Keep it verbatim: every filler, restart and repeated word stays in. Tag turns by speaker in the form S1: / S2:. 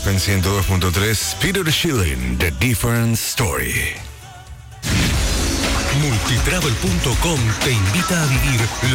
S1: F M ciento dos punto tres, Peter Schilling, The Different Story.
S2: Multitravel punto com te invita a vivir la